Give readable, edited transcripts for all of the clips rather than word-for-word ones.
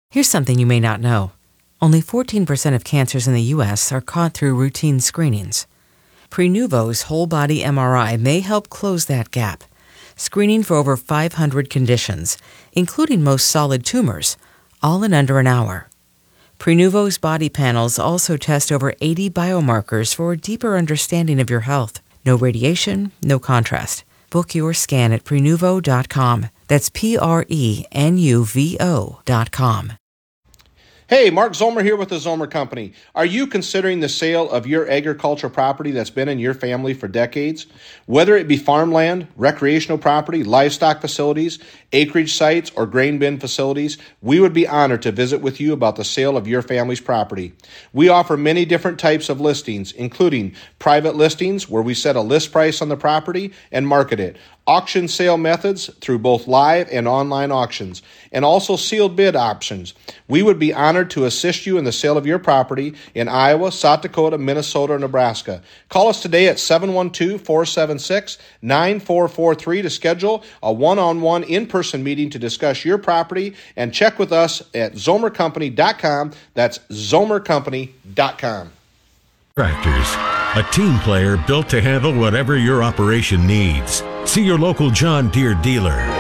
Here's something you may not know. Only 14% of cancers in the U.S. are caught through routine screenings. Prenuvo's whole-body MRI may help close that gap, screening for over 500 conditions, including most solid tumors, all in under an hour. Prenuvo's body panels also test over 80 biomarkers for a deeper understanding of your health. No radiation, no contrast. Book your scan at Prenuvo.com. That's Prenuvo.com. Hey, Mark Zomer here with the Zomer Company. Are you considering the sale of your agricultural property that's been in your family for decades? Whether it be farmland, recreational property, livestock facilities, acreage sites, or grain bin facilities, we would be honored to visit with you about the sale of your family's property. We offer many different types of listings, including private listings where we set a list price on the property and market it, auction sale methods through both live and online auctions, and also sealed bid options. We would be honored to assist you in the sale of your property in Iowa, South Dakota, Minnesota, or Nebraska. Call us today at 712-476-9443 to schedule a one-on-one in-person meeting to discuss your property, and check with us at zomercompany.com. That's zomercompany.com. Tractors, a team player built to handle whatever your operation needs. See your local John Deere dealer.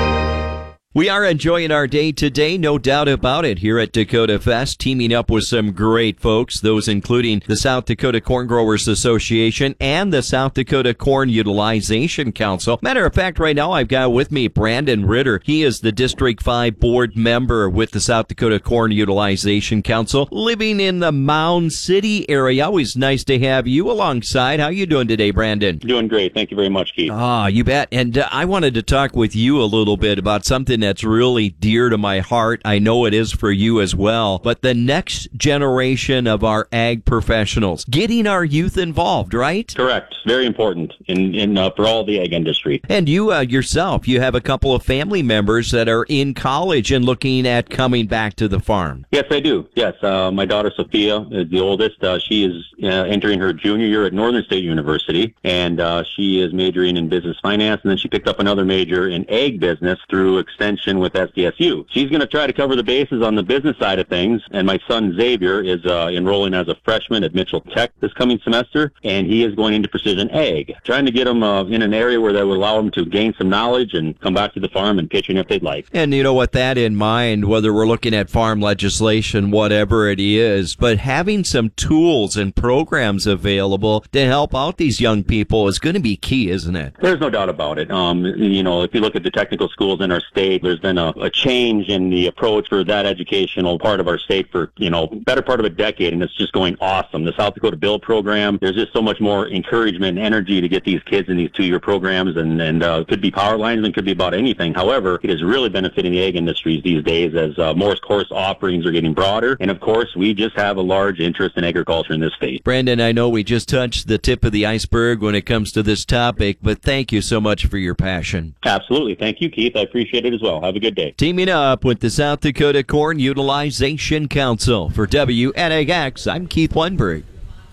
We are enjoying our day today, no doubt about it, here at Dakota Fest, teaming up with some great folks, those including the South Dakota Corn Growers Association and the South Dakota Corn Utilization Council. Matter of fact, right now I've got with me Brandon Ritter. He is the District 5 board member with the South Dakota Corn Utilization Council, living in the Mound City area. Always nice to have you alongside. How you doing today, Brandon? Doing great. Thank you very much, Keith. You bet. And I wanted to talk with you a little bit about something that's really dear to my heart. I know it is for you as well. But the next generation of our ag professionals, getting our youth involved, right? Correct. Very important for all the ag industry. And you yourself, you have a couple of family members that are in college and looking at coming back to the farm. Yes, I do. Yes. My daughter Sophia is the oldest. She is entering her junior year at Northern State University, and she is majoring in business finance, and then she picked up another major in ag business through extension with SDSU. She's going to try to cover the bases on the business side of things, and my son Xavier is enrolling as a freshman at Mitchell Tech this coming semester, and he is going into precision ag, trying to get him in an area where that would allow him to gain some knowledge and come back to the farm and pitch in if they'd like. And you know, with that in mind, whether we're looking at farm legislation, whatever it is, but having some tools and programs available to help out these young people is going to be key, isn't it? There's no doubt about it. If you look at the technical schools in our state, there's been a change in the approach for that educational part of our state for, better part of a decade, and it's just going awesome. The South Dakota Build program, there's just so much more encouragement and energy to get these kids in these 2-year programs, and it could be power lines and could be about anything. However, it is really benefiting the ag industries these days as more course offerings are getting broader, and of course, we just have a large interest in agriculture in this state. Brandon, I know we just touched the tip of the iceberg when it comes to this topic, but thank you so much for your passion. Absolutely. Thank you, Keith. I appreciate it as well. Have a good day. Teaming up with the South Dakota Corn Utilization Council. For WNAX, I'm Keith Weinberg.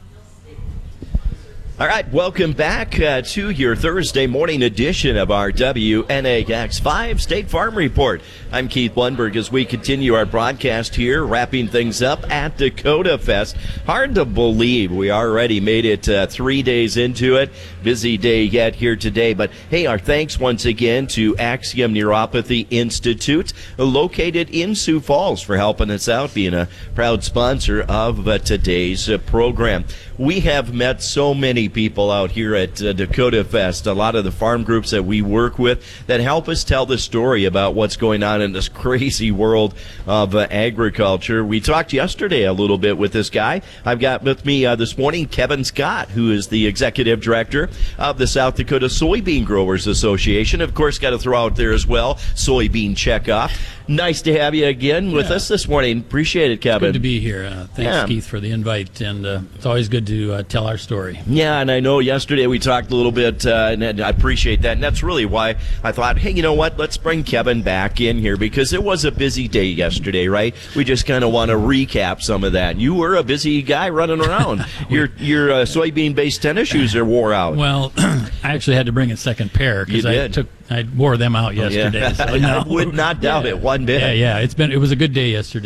All right, welcome back to your Thursday morning edition of our WNAX 5 State Farm Report. I'm Keith Lundberg as we continue our broadcast here, wrapping things up at Dakota Fest. Hard to believe we already made it 3 days into it. Busy day yet here today. But hey, our thanks once again to Axiom Neuropathy Institute, located in Sioux Falls, for helping us out, being a proud sponsor of today's program. We have met so many people out here at Dakota Fest, a lot of the farm groups that we work with that help us tell the story about what's going on in this crazy world of agriculture. We talked yesterday a little bit with this guy. I've got with me this morning Kevin Scott, who is the executive director of the South Dakota Soybean Growers Association. Of course, got to throw out there as well, soybean checkoff. Nice to have you again with us this morning. Appreciate it, Kevin. Good to be here. Thanks, Keith, for the invite, and it's always good to tell our story. Yeah, and I know yesterday we talked a little bit, and I appreciate that, and that's really why I thought, hey, you know what, let's bring Kevin back in here, because it was a busy day yesterday, right? We just kind of want to recap some of that. You were a busy guy running around. Your soybean-based tennis shoes are wore out. Well, I actually had to bring a second pair, because I wore them out yesterday. Yeah. So, I would not doubt it one bit. Yeah, it was a good day yesterday.